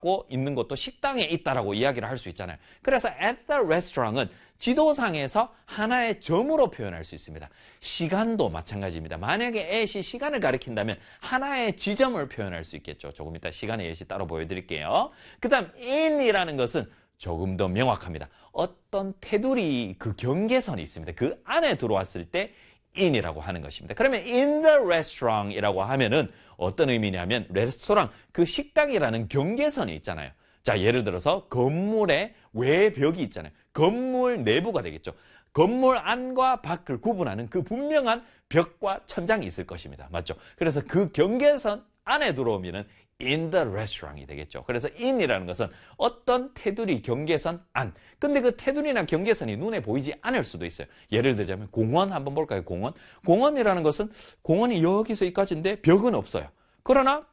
갖고 있는 것도 식당에 있다라고 이야기를 할 수 있잖아요. 그래서 at the restaurant은 지도상에서 하나의 점으로 표현할 수 있습니다. 시간도 마찬가지입니다. 만약에 at이 시간을 가리킨다면 하나의 지점을 표현할 수 있겠죠. 조금 이따 시간의 예시 따로 보여드릴게요. 그 다음 in이라는 것은 조금 더 명확합니다. 어떤 테두리 그 경계선이 있습니다. 그 안에 들어왔을 때 in이라고 하는 것입니다. 그러면 in the restaurant 이라고 하면은 어떤 의미냐면 레스토랑, 그 식당이라는 경계선이 있잖아요. 자, 예를 들어서 건물의 외벽이 있잖아요. 건물 내부가 되겠죠. 건물 안과 밖을 구분하는 그 분명한 벽과 천장이 있을 것입니다. 맞죠? 그래서 그 경계선 안에 들어오면은 in the restaurant이 되겠죠. 그래서 in이라는 것은 어떤 테두리, 경계선 안. 근데 그 테두리나 경계선이 눈에 보이지 않을 수도 있어요. 예를 들자면 공원 한번 볼까요? 공원. 공원이라는 것은 공원이 여기서 여기까지인데 벽은 없어요. 그러나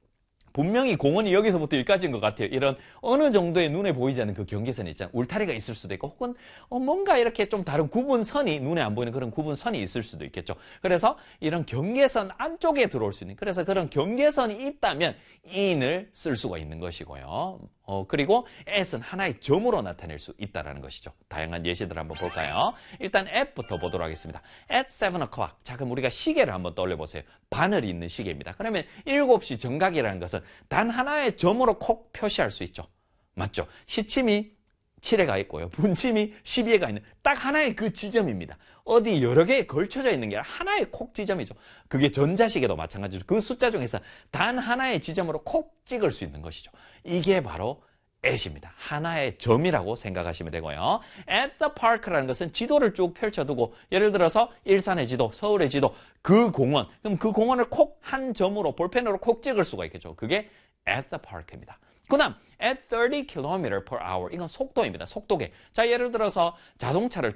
분명히 공원이 여기서부터 여기까지인 것 같아요. 이런 어느 정도의 눈에 보이지 않는 그 경계선이 있잖아요. 울타리가 있을 수도 있고 혹은 뭔가 이렇게 좀 다른 구분선이 눈에 안 보이는 그런 구분선이 있을 수도 있겠죠. 그래서 이런 경계선 안쪽에 들어올 수 있는, 그래서 그런 경계선이 있다면 in을 쓸 수가 있는 것이고요. 그리고 at은 하나의 점으로 나타낼 수 있다는 것이죠. 다양한 예시들 한번 볼까요? 일단 at부터 보도록 하겠습니다. at 7 o'clock. 자, 그럼 우리가 시계를 한번 떠올려보세요. 바늘이 있는 시계입니다. 그러면 7시 정각이라는 것은 단 하나의 점으로 콕 표시할 수 있죠. 맞죠? 시침이 7에 가 있고요. 분침이 12에 가 있는 딱 하나의 그 지점입니다. 어디 여러 개에 걸쳐져 있는 게 아니라 하나의 콕 지점이죠. 그게 전자시계도 마찬가지로 그 숫자 중에서 단 하나의 지점으로 콕 찍을 수 있는 것이죠. 이게 바로 at입니다. 하나의 점이라고 생각하시면 되고요. at the park라는 것은 지도를 쭉 펼쳐두고 예를 들어서 일산의 지도, 서울의 지도, 그 공원. 그럼 그 공원을 콕 한 점으로 볼펜으로 콕 찍을 수가 있겠죠. 그게 at the park입니다. 그 다음 at 30 km/h. 이건 속도입니다. 속도계. 자, 예를 들어서 자동차를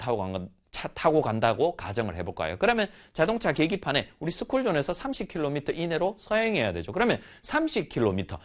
타고 간다고 가정을 해볼까요? 그러면 자동차 계기판에 우리 스쿨존에서 30km 이내로 서행해야 되죠. 그러면 30km,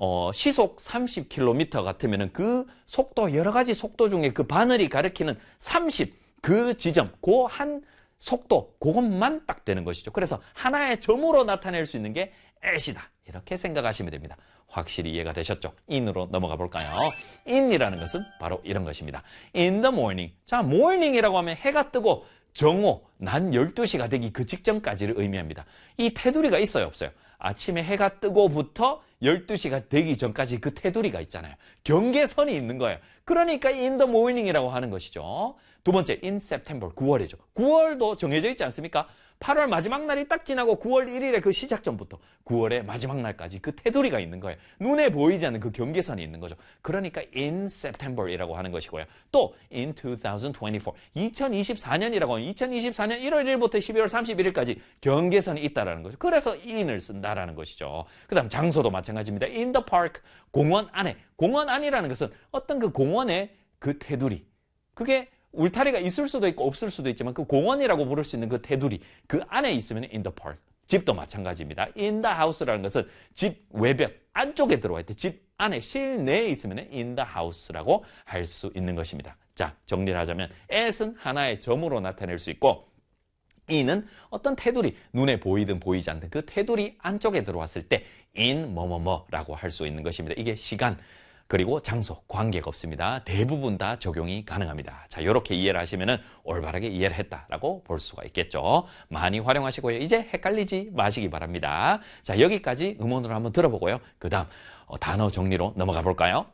시속 30km 같으면은 그 속도, 여러 가지 속도 중에 그 바늘이 가리키는 30, 그 지점, 그 한 속도, 그것만 딱 되는 것이죠. 그래서 하나의 점으로 나타낼 수 있는 게 at이다. 이렇게 생각하시면 됩니다. 확실히 이해가 되셨죠? in으로 넘어가 볼까요? in이라는 것은 바로 이런 것입니다. in the morning. 자, morning이라고 하면 해가 뜨고 정오, 낮 12시가 되기 그 직전까지를 의미합니다. 이 테두리가 있어요, 없어요? 아침에 해가 뜨고부터 12시가 되기 전까지 그 테두리가 있잖아요. 경계선이 있는 거예요. 그러니까 in the morning이라고 하는 것이죠. 두 번째, in September, 9월이죠. 9월도 정해져 있지 않습니까? 8월 마지막 날이 딱 지나고 9월 1일에 그 시작 전부터 9월의 마지막 날까지 그 테두리가 있는 거예요. 눈에 보이지 않는 그 경계선이 있는 거죠. 그러니까 in September이라고 하는 것이고요. 또 in 2024, 2024년이라고 하면 2024년 1월 1일부터 12월 31일까지 경계선이 있다라는 거죠. 그래서 in을 쓴다라는 것이죠. 그 다음 장소도 마찬가지입니다. in the park, 공원 안에. 공원 안이라는 것은 어떤 그 공원의 그 테두리. 그게 울타리가 있을 수도 있고 없을 수도 있지만 그 공원이라고 부를 수 있는 그 테두리, 그 안에 있으면 in the park. 집도 마찬가지입니다. in the house라는 것은 집 외벽 안쪽에 들어와 있대. 집 안에 실내에 있으면 in the house라고 할 수 있는 것입니다. 자, 정리를 하자면 at은 하나의 점으로 나타낼 수 있고 in은 어떤 테두리, 눈에 보이든 보이지 않든 그 테두리 안쪽에 들어왔을 때 in 뭐뭐뭐라고 할 수 있는 것입니다. 이게 시간, 그리고 장소, 관계가 없습니다. 대부분 다 적용이 가능합니다. 자, 이렇게 이해를 하시면 올바르게 이해를 했다라고 볼 수가 있겠죠. 많이 활용하시고요. 이제 헷갈리지 마시기 바랍니다. 자, 여기까지 음원으로 한번 들어보고요. 그 다음 단어 정리로 넘어가 볼까요?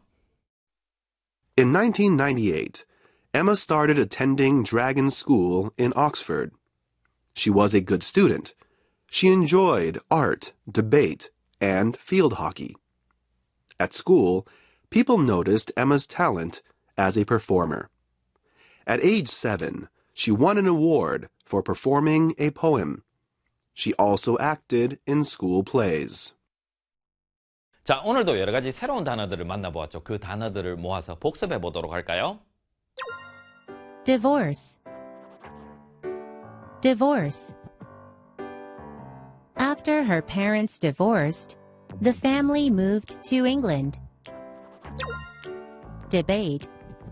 In 1998, Emma started attending Dragon School in Oxford. She was a good student. She enjoyed art, debate, and field hockey. At school, people noticed Emma's talent as a performer. At age 7, she won an award for performing a poem. She also acted in school plays. 자, 오늘도 여러 가지 새로운 단어들을 만나보았죠. 그 단어들을 모아서 복습해 보도록 할까요? Divorce. Divorce. After her parents divorced, the family moved to England. Debate.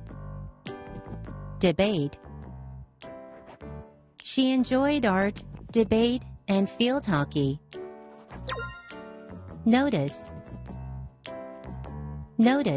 Debate. She enjoyed art, debate, and field hockey. Notice. Noted.